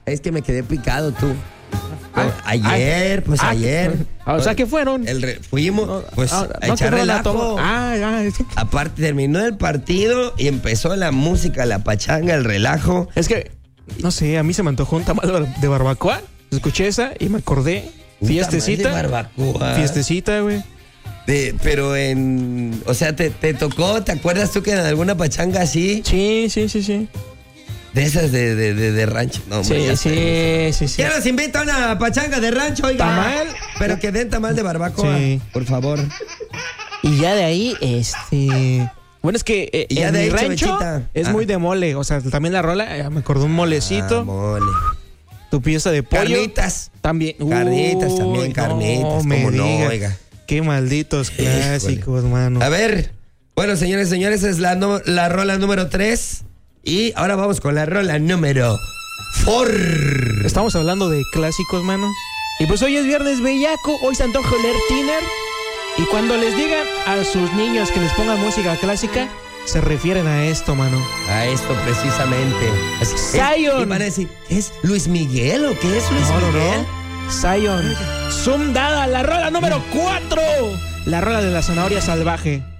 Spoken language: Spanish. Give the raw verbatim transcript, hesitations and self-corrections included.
Es que me quedé picado tú. Ah, ayer, ah, pues ah, ayer. O sea, ¿qué fueron? El re- fuimos, pues, Ah, a no, echar que fueron a relajo. todo. Ah, ah, es que, Aparte, terminó el partido y empezó la música, la pachanga, el relajo. es que, no sé, a mí se me antojó un tamal de bar- de barbacoa. Escuché esa y me acordé. Un Fiestecita. tamal de barbacoa. Fiestecita, güey. De- pero en... O sea, te, te tocó, ¿te acuerdas tú que en alguna pachanga así? Sí, sí, sí, sí. De esas de, de, de, de rancho. No, hombre, Sí, ya sí, sé. sí, sí. ¿Quién nos invita a una pachanga de rancho, oiga? ¿Tamal? Pero que den tamal de barbacoa, Sí. por favor. Y ya de ahí, este... Bueno, es que eh, Y ya en de mi ahí, rancho Chavechita. es Ah. muy de mole. O sea, también la rola, eh, me acordó un molecito. Ah, mole. Tu pieza de pollo. Carnitas. También. Carnitas Uy, también, no carnitas. me Cómo no, digas. oiga. Qué malditos clásicos, mano. A ver. Bueno, señores, señores, es la, no- la rola número tres. Y ahora vamos con la rola número cuatro. Estamos hablando de clásicos, mano. Y pues hoy es viernes bellaco, hoy se antoja leer tiner. Y cuando les digan a sus niños que les pongan música clásica, se refieren a esto, mano. A esto precisamente. Así, es- Zion. Y van a decir, ¿es Luis Miguel o qué es Luis No, no, Miguel? no. Zion. Zoom dada, la rola número cuatro. La rola de la zanahoria salvaje.